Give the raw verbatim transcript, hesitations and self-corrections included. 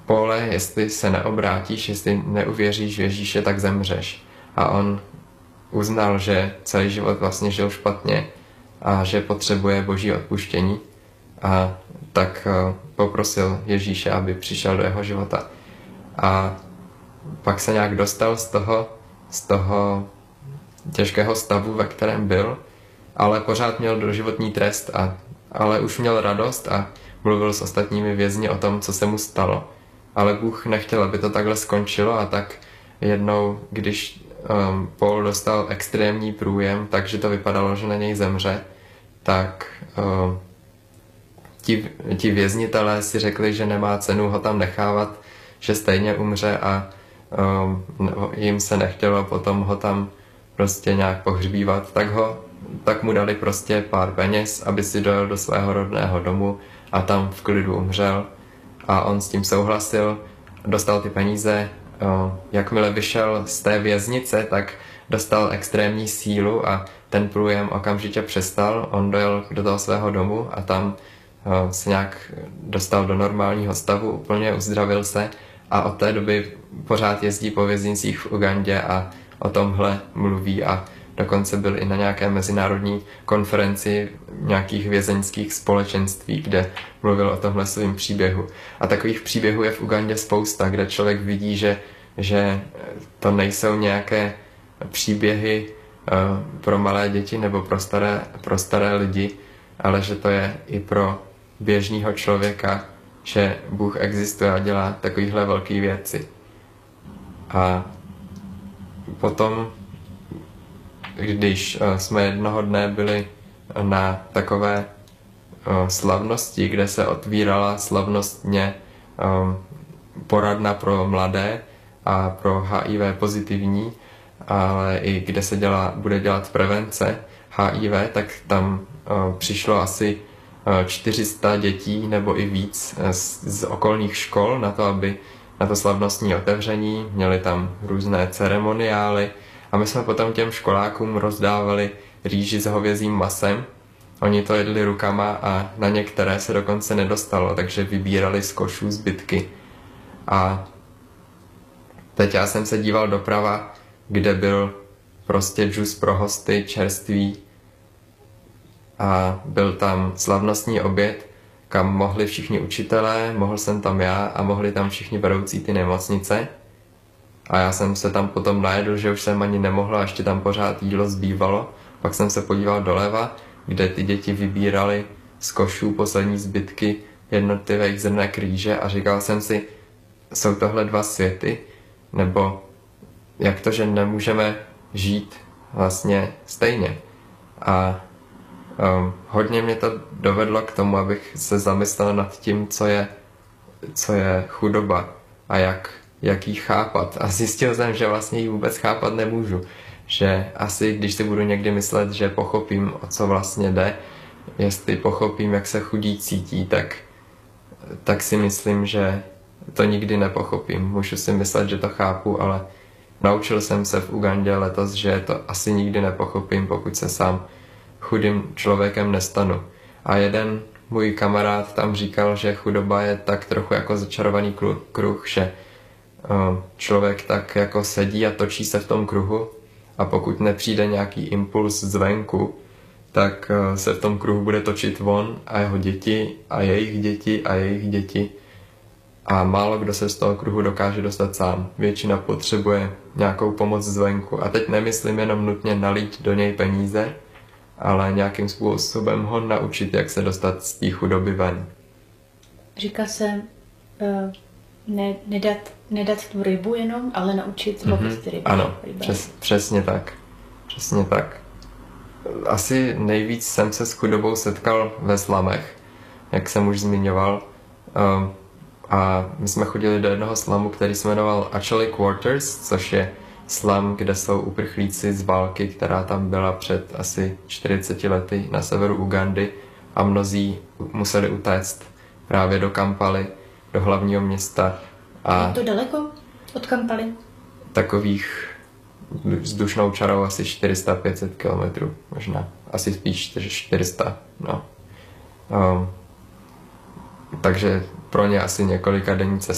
Pole, jestli se neobrátíš, jestli neuvěříš v Ježíše, tak zemřeš. A on uznal, že celý život vlastně žil špatně a že potřebuje boží odpuštění. A tak poprosil Ježíše, aby přišel do jeho života. A pak se nějak dostal z toho, z toho těžkého stavu, ve kterém byl, ale pořád měl doživotní trest, a, ale už měl radost a mluvil s ostatními vězni o tom, co se mu stalo. Ale Bůh nechtěl, aby to takhle skončilo, a tak jednou, když um, Paul dostal extrémní průjem, takže to vypadalo, že na něj zemře, tak um, ti, ti věznitelé si řekli, že nemá cenu ho tam nechávat, že stejně umře, a um, jim se nechtělo potom ho tam prostě nějak pohřbívat, tak, ho, tak mu dali prostě pár peněz, aby si dojel do svého rodného domu a tam v klidu umřel. A on s tím souhlasil, dostal ty peníze. Jakmile vyšel z té věznice, tak dostal extrémní sílu a ten průjem okamžitě přestal. On dojel do toho svého domu a tam se nějak dostal do normálního stavu, úplně uzdravil se, a od té doby pořád jezdí po věznicích v Ugandě a o tomhle mluví, a dokonce byl i na nějaké mezinárodní konferenci nějakých vězeňských společenství, kde mluvil o tomhle svým příběhu. A takových příběhů je v Ugandě spousta, kde člověk vidí, že, že to nejsou nějaké příběhy uh, pro malé děti nebo pro staré, pro staré lidi, ale že to je i pro běžného člověka, že Bůh existuje a dělá takovýhle velké věci. A potom, když jsme jednoho dne byli na takové slavnosti, kde se otvírala slavnostně poradna pro mladé a pro H I V pozitivní, ale i kde se dělá, bude dělat prevence H I V, tak tam přišlo asi čtyři sta dětí nebo i víc z, z okolních škol na to, aby na to slavnostní otevření, měli tam různé ceremoniály, a my jsme potom těm školákům rozdávali rýži s hovězím masem. Oni to jedli rukama a na některé se dokonce nedostalo, takže vybírali z košů zbytky. A teď já jsem se díval doprava, kde byl prostě džus pro hosty, čerstvý, a byl tam slavnostní oběd, kam mohli všichni učitelé, mohl jsem tam já a mohli tam všichni vedoucí ty nemocnice. A já jsem se tam potom najedl, že už jsem ani nemohl, a ještě tam pořád jídlo zbývalo. Pak jsem se podíval doleva, kde ty děti vybírali z košů poslední zbytky jednotlivých zrnek rýže, a říkal jsem si, jsou tohle dva světy? Nebo jak to, že nemůžeme žít vlastně stejně? A um, hodně mě to dovedlo k tomu, abych se zamyslel nad tím, co je, co je chudoba a jak jak ji chápat. A zjistil jsem, že vlastně ji vůbec chápat nemůžu. Že asi, když si budu někdy myslet, že pochopím, o co vlastně jde, jestli pochopím, jak se chudí cítí, tak, tak si myslím, že to nikdy nepochopím. Můžu si myslet, že to chápu, ale naučil jsem se v Ugandě letos, že to asi nikdy nepochopím, pokud se sám chudým člověkem nestanu. A jeden můj kamarád tam říkal, že chudoba je tak trochu jako začarovaný kruh, že člověk tak jako sedí a točí se v tom kruhu, a pokud nepřijde nějaký impuls zvenku, tak se v tom kruhu bude točit on a jeho děti a jejich děti a jejich děti, a málo kdo se z toho kruhu dokáže dostat sám. Většina potřebuje nějakou pomoc zvenku, a teď nemyslím jenom nutně nalít do něj peníze, ale nějakým způsobem ho naučit, jak se dostat z té chudoby ven. Říká se uh, ne, nedat, nedat tu rybu jenom, ale naučit lovit mm-hmm. ty ryby. Ano, přes, přesně tak. Přesně tak. Asi nejvíc jsem se s chudobou setkal ve slamech, jak jsem už zmiňoval. Um, a my jsme chodili do jednoho slamu, který se jmenoval Acholi Quarters, což je slam, kde jsou uprchlíci z války, která tam byla před asi čtyřiceti lety na severu Ugandy, a mnozí museli utéct právě do Kampaly, do hlavního města. A je to daleko od Kampaly? Takových vzdušnou čarou asi čtyři sta až pět set kilometrů, možná. Asi spíš čtyři sta, no. Um, takže pro ně asi několika denní cesta.